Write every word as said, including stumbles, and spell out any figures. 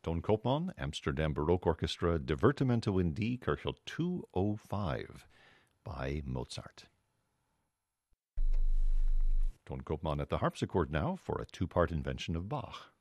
Ton Koopman, Amsterdam Baroque Orchestra, Divertimento in D, Köchel two oh five by Mozart. Ton Koopman at the harpsichord now for a two-part invention of Bach.